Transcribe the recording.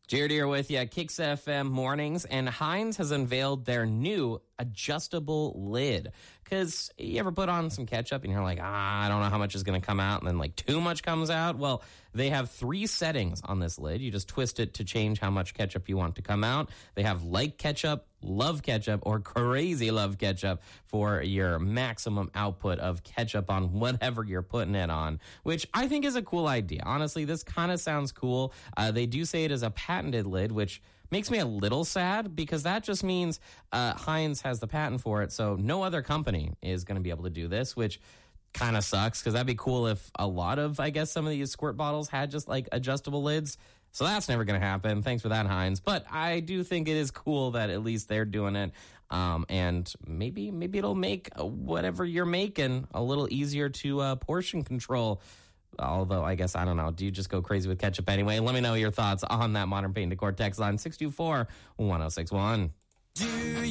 Jared here with you, Kicks FM Mornings, and Heinz has unveiled their new adjustable lid. Because you ever put on some ketchup and you're like, I don't know how much is going to come out, and then like too much comes out? Well, they have 3 settings on this lid. You just twist it to change how much ketchup you want to come out. They have like ketchup, love ketchup, or crazy love ketchup for your maximum output of ketchup on whatever you're putting it on, which I think is a cool idea. Honestly, this kind of sounds cool. They do say it is a patented lid, which makes me a little sad because that just means Heinz has the patent for it, so no other company is going to be able to do this, which kind of sucks because that'd be cool if a lot of, I guess, some of these squirt bottles had just like adjustable lids. So that's never going to happen. Thanks for that, Heinz. But I do think it is cool that at least they're doing it. And maybe it'll make whatever you're making a little easier to portion control. Although, I guess, I don't know. Do you just go crazy with ketchup anyway? Let me know your thoughts on that Modern Paint Decor text line 624-1061.